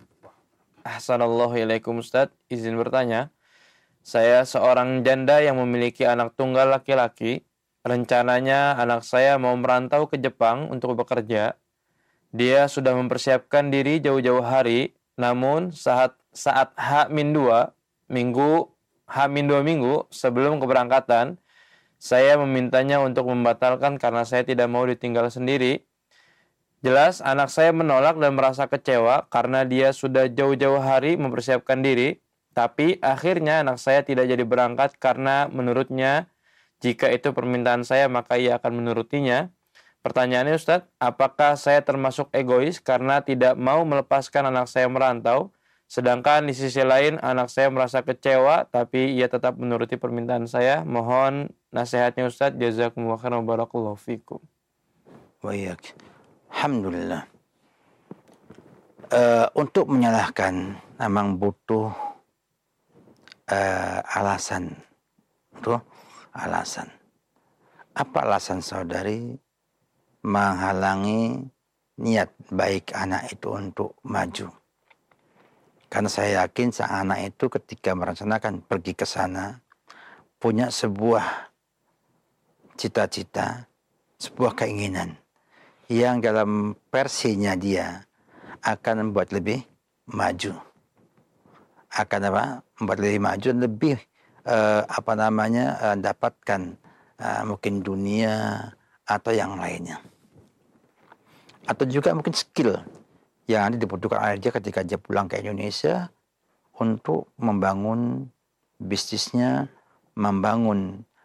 Ahsanallahu ilaikum Ustaz. Izin bertanya. Saya seorang janda yang memiliki anak tunggal laki-laki. Rencananya anak saya mau merantau ke Jepang untuk bekerja. Dia sudah mempersiapkan diri jauh-jauh hari. Namun saat saat H minus dua minggu H minus dua minggu sebelum keberangkatan, saya memintanya untuk membatalkan karena saya tidak mau ditinggal sendiri. Jelas anak saya menolak dan merasa kecewa karena dia sudah jauh-jauh hari mempersiapkan diri, tapi akhirnya anak saya tidak jadi berangkat karena menurutnya jika itu permintaan saya maka ia akan menurutinya. Pertanyaannya Ustadz, apakah saya termasuk egois karena tidak mau melepaskan anak saya merantau, sedangkan di sisi lain anak saya merasa kecewa tapi ia tetap menuruti permintaan saya? Mohon nasihatnya Ustadz. Jazakumullah khairan wa barakallahu fikum. Wa iyyak. Alhamdulillah. Uh, untuk menyalahkan memang butuh uh, alasan. Butuh alasan. Apa alasan saudari menghalangi niat baik anak itu untuk maju? Karena saya yakin sang anak itu ketika merencanakan pergi ke sana punya sebuah cita-cita, sebuah keinginan yang dalam versinya dia akan membuat lebih maju. Akan apa? Membuat lebih maju dan lebih uh, apa namanya uh, dapatkan uh, mungkin dunia atau yang lainnya. Atau juga mungkin skill yang nanti dibutuhkan oleh dia ketika dia pulang ke Indonesia untuk membangun bisnisnya, membangun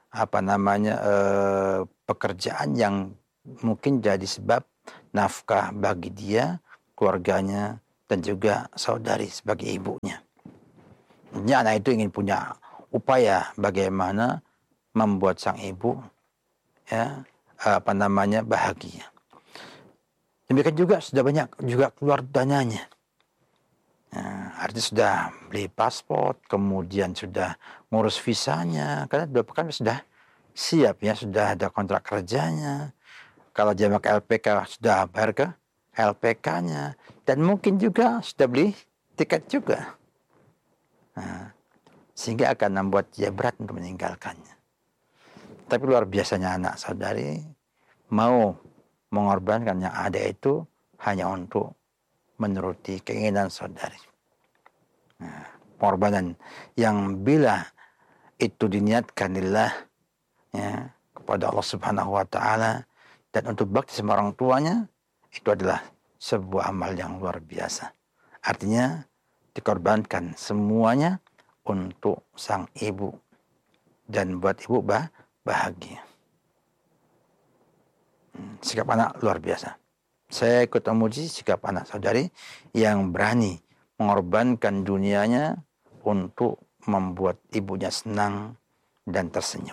apa namanya eh, pekerjaan yang mungkin jadi sebab nafkah bagi dia, keluarganya, dan juga saudari sebagai ibunya. Jadi anak itu ingin punya upaya bagaimana membuat sang ibu ya apa namanya bahagia. Demikian juga sudah banyak juga keluar dananya. Nah, artinya sudah beli paspor, kemudian sudah ngurus visanya, karena dua pekan sudah siap ya, sudah ada kontrak kerjanya. Kalau jamaah ke L P K sudah bayar ke L P K-nya, dan mungkin juga sudah beli tiket juga. Nah, sehingga akan membuat dia berat untuk meninggalkannya. Tapi luar biasanya anak saudari mau mengorbankan yang ada itu hanya untuk menuruti keinginan saudari. Nah, pengorbanan yang bila itu diniatkan lillah ya, kepada Allah Subhanahu wa taala dan untuk bakti sama orang tuanya, itu adalah sebuah amal yang luar biasa. Artinya dikorbankan semuanya untuk sang ibu dan buat ibu bah bahagia. Sikap anak luar biasa. Saya ikut memuji sikap anak saudari yang berani mengorbankan dunianya untuk membuat ibunya senang dan tersenyum.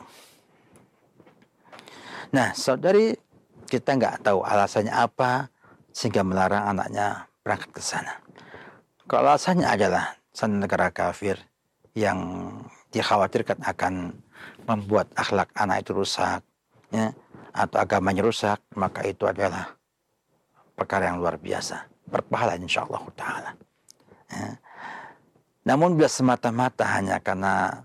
Nah, saudari, kita nggak tahu alasannya apa sehingga melarang anaknya berangkat ke sana. Kalau alasannya adalah sana negara kafir yang dikhawatirkan akan membuat akhlak anak itu rusak, ya, atau agamanya rusak, maka itu adalah perkara yang luar biasa, berpahala insyaallah taala. Ya. Namun bila semata-mata hanya karena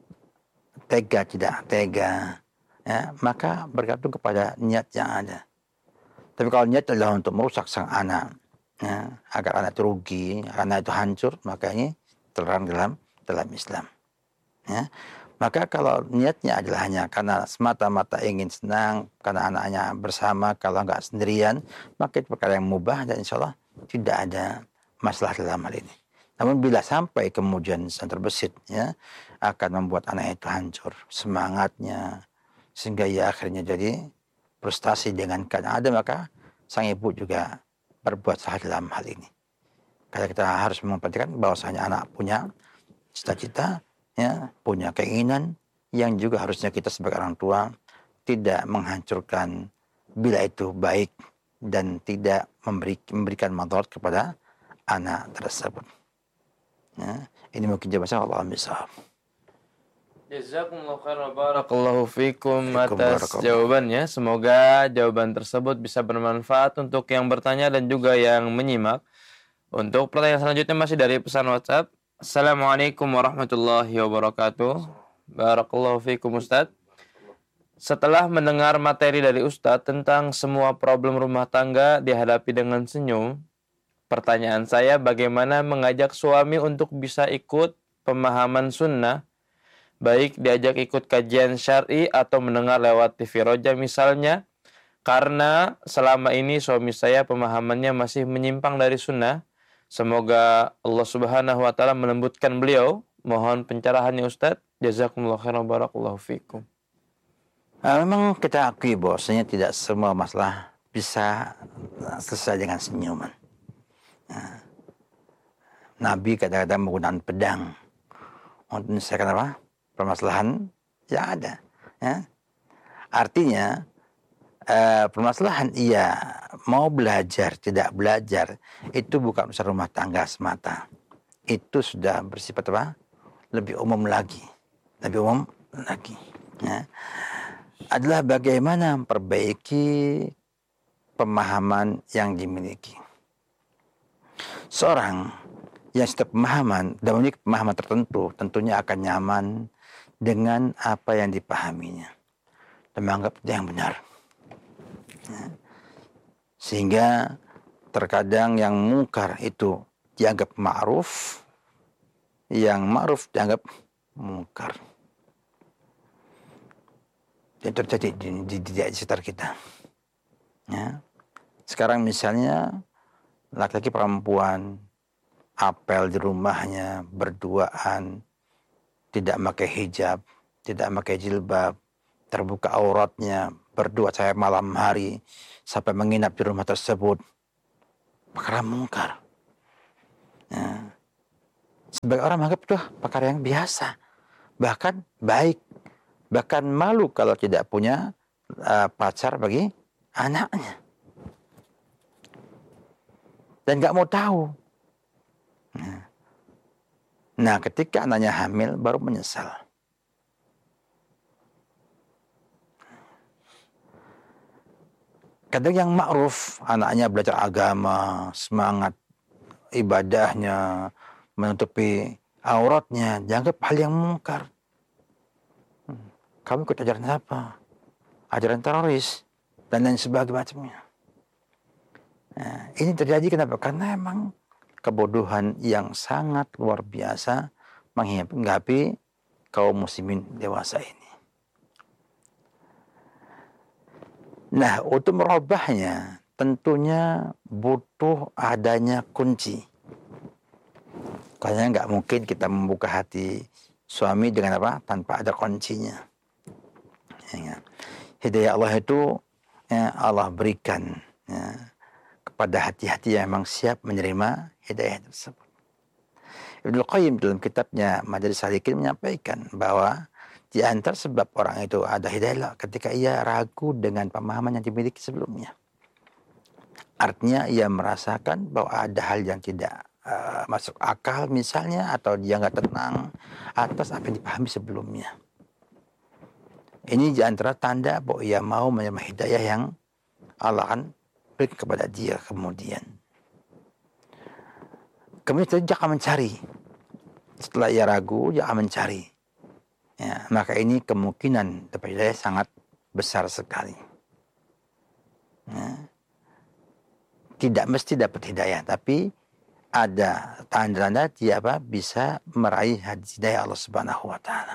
tega tidak tega, ya, maka bergantung kepada niat yang ada. Tapi kalau niat adalah untuk merusak sang anak, ya, agar anak itu rugi, anak itu hancur, maka ini terlarang dalam dalam Islam. Ya. Maka kalau niatnya adalah hanya karena semata-mata ingin senang, karena anaknya bersama, kalau nggak sendirian, maka itu perkara yang mubah dan insya Allah tidak ada masalah dalam hal ini. Namun bila sampai kemudian terbesit, ya, akan membuat anak itu hancur semangatnya, sehingga ia akhirnya jadi frustasi dengan keadaan ada, maka sang ibu juga berbuat salah dalam hal ini. Karena kita harus memperhatikan bahwasanya anak punya cita-cita, ya, punya keinginan yang juga harusnya kita sebagai orang tua tidak menghancurkan bila itu baik dan tidak memberi, memberikan madarat kepada anak tersebut. Ya, ini mungkin jawaban saya. Allah misal. Jazakumullah khairan barakallahu fikum atas jawabannya. Semoga jawaban tersebut bisa bermanfaat untuk yang bertanya dan juga yang menyimak. Untuk pertanyaan selanjutnya masih dari pesan WhatsApp. Assalamualaikum warahmatullahi wabarakatuh. Barakallahu fikum Ustaz. Setelah mendengar materi dari Ustaz tentang semua problem rumah tangga dihadapi dengan senyum, pertanyaan saya bagaimana mengajak suami untuk bisa ikut pemahaman sunnah, baik diajak ikut kajian syar'i atau mendengar lewat T V Roja misalnya, karena selama ini suami saya pemahamannya masih menyimpang dari sunnah. Semoga Allah Subhanahu wa taala melembutkan beliau. Mohon pencerahannya Ustaz. Jazakumullah khairan barakallahu fikum. Nah, memang kita akui bahwasanya tidak semua masalah bisa selesai dengan senyuman. Nah, Nabi kadang-kadang menggunakan pedang untuk menyelesaikan apa? Permasalahan yang ada. Ya. Artinya Uh, permasalahan iya mau belajar tidak belajar itu bukan urusan rumah tangga semata, itu sudah bersifat apa lebih umum lagi lebih umum lagi ya. Adalah bagaimana memperbaiki pemahaman yang dimiliki seorang yang setiap pemahaman dan memiliki pemahaman tertentu, tentunya akan nyaman dengan apa yang dipahaminya dan menganggap itu yang benar. Sehingga terkadang yang mungkar itu dianggap ma'ruf, yang ma'ruf dianggap mungkar. Itu terjadi di, di, di, di sekitar kita. Ya. Sekarang misalnya laki-laki perempuan apel di rumahnya berduaan, tidak pakai hijab, tidak pakai jilbab, terbuka auratnya, berdua sampai malam hari, sampai menginap di rumah tersebut, perkara mungkar. Ya. Sebagai orang menganggap itu perkara yang biasa, bahkan baik, bahkan malu kalau tidak punya uh, pacar bagi anaknya, dan nggak mau tahu. Nah, nah, ketika anaknya hamil baru menyesal. Kadang yang ma'ruf, anaknya belajar agama, semangat ibadahnya, menutupi auratnya, dianggap hal yang mungkar. Kamu ikut ajaran apa? Ajaran teroris, dan lain sebagainya. Nah, ini terjadi kenapa? Karena emang kebodohan yang sangat luar biasa menghinggapi kaum muslimin dewasa ini. Nah, untuk merubahnya tentunya butuh adanya kunci. Karena nggak mungkin kita membuka hati suami dengan apa? Tanpa ada kuncinya. Ya, hidayah Allah itu ya, Allah berikan ya, kepada hati-hati yang memang siap menerima hidayah tersebut. Ibnu Qayyim dalam kitabnya Majalis Salikin menyampaikan bahwa di antara sebab orang itu ada hidayah ketika ia ragu dengan pemahaman yang dimiliki sebelumnya. Artinya ia merasakan bahwa ada hal yang tidak uh, masuk akal misalnya, atau dia nggak tenang atas apa yang dipahami sebelumnya. Ini di antara tanda bahwa ia mau menerima hidayah yang Allah akan berikan kepada dia kemudian. Kemudian dia akan mencari. Setelah ia ragu, dia akan mencari. Ya, maka ini kemungkinan dapat hidayah sangat besar sekali. Ya. Tidak mesti dapat hidayah, tapi ada tanda-tanda dia apa bisa meraih hidayah Allah Subhanahu wa taala.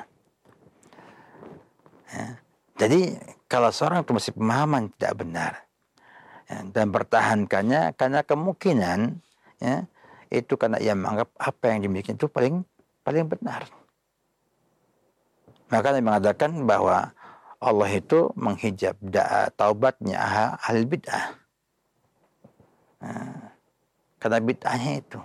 Ya. Jadi kalau seorang itu masih pemahaman tidak benar ya, dan bertahankannya karena kemungkinan ya, itu karena ia menganggap apa yang dimiliki itu paling paling benar. Maka Nabi mengatakan bahwa Allah itu menghijab da'a taubatnya ahli bid'ah. Nah, karena bid'ahnya itu.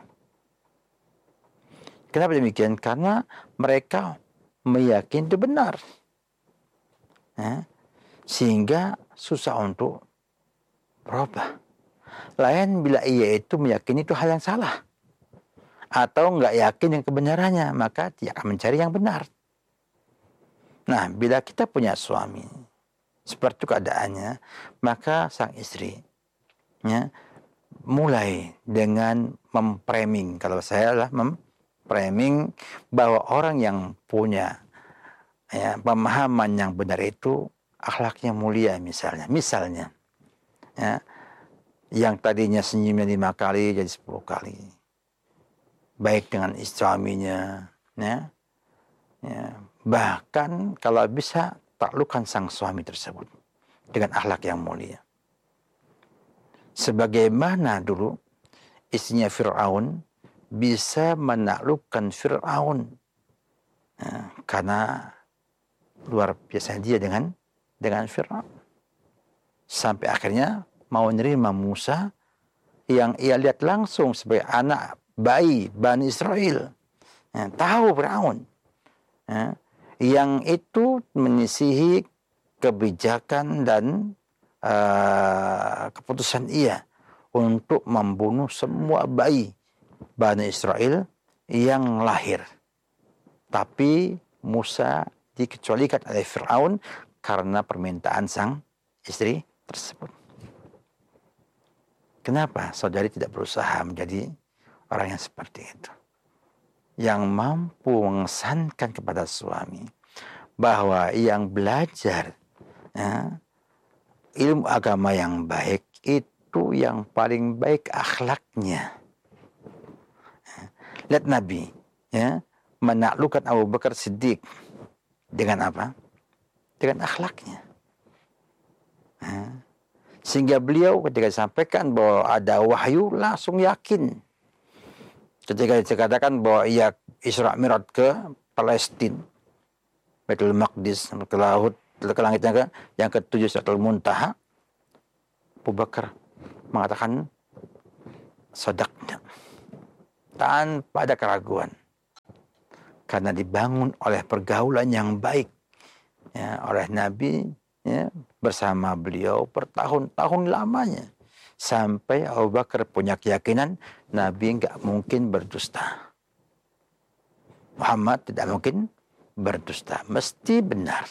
Kenapa demikian? Karena mereka meyakini itu benar. Nah, sehingga susah untuk berubah. Lain bila ia itu meyakini itu hal yang salah. Atau nggak yakin yang kebenarannya, maka dia akan mencari yang benar. Nah, bila kita punya suami seperti itu keadaannya, maka sang istri ya, mulai dengan memframing, kalau saya adalah memframing bahwa orang yang punya ya, pemahaman yang benar itu akhlaknya mulia misalnya. Misalnya, ya, yang tadinya senyumnya lima kali jadi sepuluh kali. Baik dengan suaminya, ya. Ya, bahkan kalau bisa taklukkan sang suami tersebut dengan akhlak yang mulia. Sebagaimana dulu istrinya Fir'aun bisa menaklukkan Fir'aun ya, karena luar biasa dia dengan dengan Fir'aun. Sampai akhirnya mau menerima Musa yang ia lihat langsung sebagai anak bayi Bani Israel. Ya, tahu Fir'aun. Ya, yang itu menyisihi kebijakan dan uh, keputusan ia untuk membunuh semua bayi Bani Israel yang lahir. Tapi Musa dikecualikan oleh Fir'aun karena permintaan sang istri tersebut. Kenapa saudari tidak berusaha menjadi orang yang seperti itu? Yang mampu mengesankan kepada suami bahwa yang belajar ya, ilmu agama yang baik itu yang paling baik akhlaknya. Lihat Nabi ya, menaklukkan Abu Bakar Siddiq dengan apa? Dengan akhlaknya. Ya. Sehingga beliau ketika disampaikan bahwa ada wahyu langsung yakin. Ketika dikatakan bahwa ia Isra Mi'raj ke Palestina, Baitul Maqdis, ke laut, ke langit yang, ke, yang ketujuh Sidratul Muntaha, Abu Bakar mengatakan sadaqna tanpa ada keraguan, karena dibangun oleh pergaulan yang baik ya, oleh Nabi ya, bersama beliau bertahun-tahun lamanya, sampai Abu Bakar punya keyakinan Nabi nggak mungkin berdusta, Muhammad tidak mungkin berdusta, mesti benar.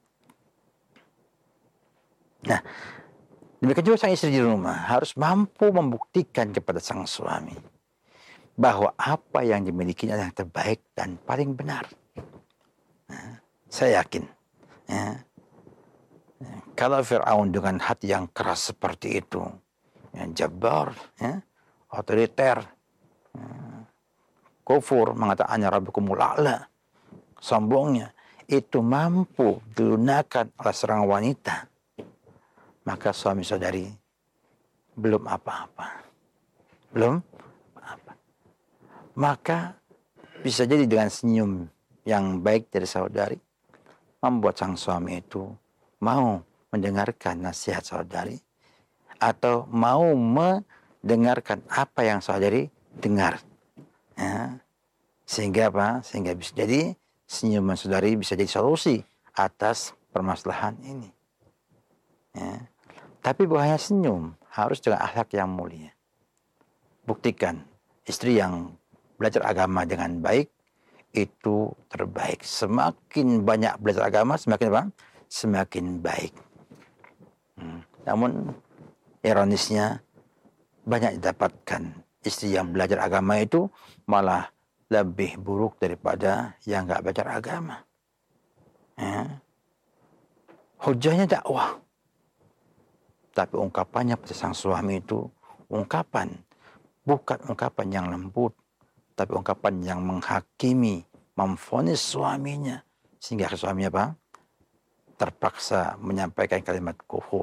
Nah, demikian juga sang istri di rumah harus mampu membuktikan kepada sang suami bahwa apa yang dimilikinya adalah yang terbaik dan paling benar. Nah, saya yakin, ya, kalau Fir'aun dengan hati yang keras seperti itu, yang jabbar, ya, otoriter, ya, kufur, mengatakan hanya rabbukumul a'la, sombongnya, itu mampu dilunakan oleh seorang wanita, maka suami saudari belum apa-apa. Belum apa-apa. Maka bisa jadi dengan senyum yang baik dari saudari, membuat sang suami itu mau mendengarkan nasihat saudari, atau mau mendengarkan apa yang saudari dengar. Ya. Sehingga apa? Sehingga bisa jadi senyuman saudari bisa jadi solusi atas permasalahan ini. Ya. Tapi bukan hanya senyum, harus dengan akhlak yang mulia. Buktikan istri yang belajar agama dengan baik itu terbaik. Semakin banyak belajar agama, semakin apa? Semakin baik. Hmm. Namun ironisnya banyak didapatkan istri yang belajar agama itu malah lebih buruk daripada yang nggak belajar agama. Ya. Hujahnya dakwah, tapi ungkapannya pada sang suami itu ungkapan, bukan ungkapan yang lembut, tapi ungkapan yang menghakimi, memvonis suaminya, sehingga suaminya apa? Terpaksa menyampaikan kalimat kufur.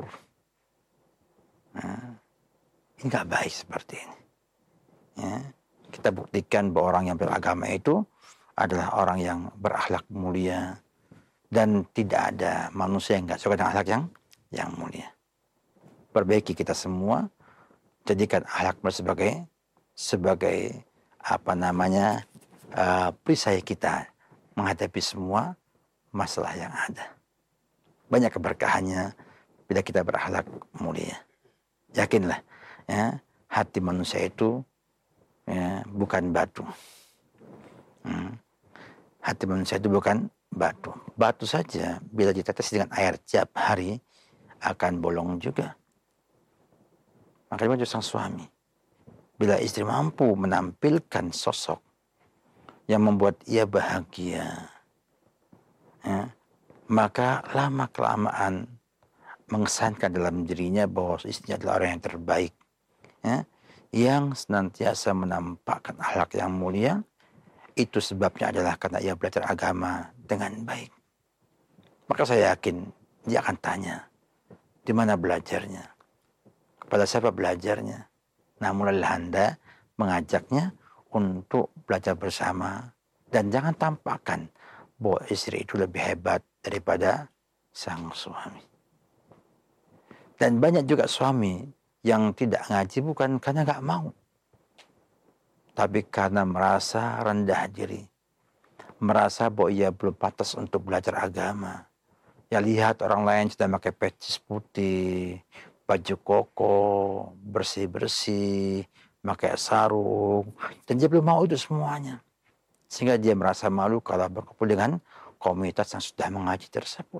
Nah, ini nggak baik seperti ini. Ya, kita buktikan bahwa orang yang beragama itu adalah orang yang berakhlak mulia, dan tidak ada manusia yang nggak suka dengan akhlak yang yang mulia. Perbaiki kita semua, jadikan akhlak sebagai sebagai apa namanya uh, perisai kita menghadapi semua masalah yang ada. Banyak keberkahannya bila kita berakhlak mulia. Yakinlah, ya, hati manusia itu ya, bukan batu. Hmm. Hati manusia itu bukan batu. Batu saja bila ditetes dengan air tiap hari akan bolong juga. Makanya sang suami, bila istri mampu menampilkan sosok yang membuat ia bahagia, ya, maka lama-kelamaan mengesankan dalam dirinya bahwa istrinya adalah orang yang terbaik, ya, yang senantiasa menampakkan akhlak yang mulia. Itu sebabnya adalah karena ia belajar agama dengan baik. Maka saya yakin dia akan tanya, di mana belajarnya? Kepada siapa belajarnya? Nah, mulailah Anda mengajaknya untuk belajar bersama. Dan jangan tampakkan bahwa istri itu lebih hebat daripada sang suami. Dan banyak juga suami yang tidak ngaji bukan karena nggak mau, tapi karena merasa rendah diri, merasa bahwa ia belum pantas untuk belajar agama. Ya, lihat orang lain sudah pakai pecis putih, baju koko, bersih-bersih, pakai sarung, dan dia belum mau itu semuanya. Sehingga dia merasa malu kalau berkumpul dengan komunitas yang sudah mengaji tersebut.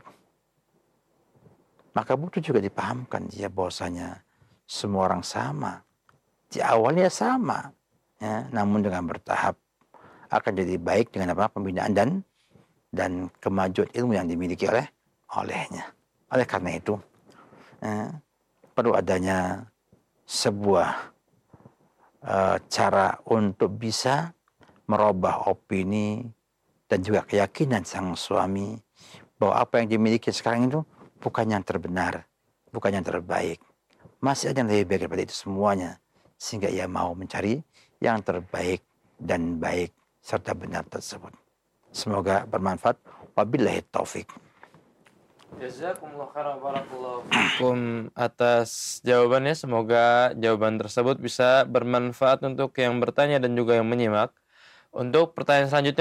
Maka butuh juga dipahamkan dia bahwasanya semua orang sama. Di awalnya sama, ya, namun dengan bertahap akan jadi baik dengan apa? Pembinaan dan dan kemajuan ilmu yang dimiliki oleh olehnya. Oleh karena itu, ya, perlu adanya sebuah uh, cara untuk bisa merubah opini dan juga keyakinan sang suami bahwa apa yang dimiliki sekarang itu bukan yang terbenar, bukan yang terbaik. Masih ada yang lebih baik daripada itu semuanya. Sehingga ia mau mencari yang terbaik dan baik serta benar tersebut. Semoga bermanfaat. Wabillahi taufik. Jazakumullah khairan barakallahu fikum atas jawabannya. Semoga jawaban tersebut bisa bermanfaat untuk yang bertanya dan juga yang menyimak. Untuk pertanyaan selanjutnya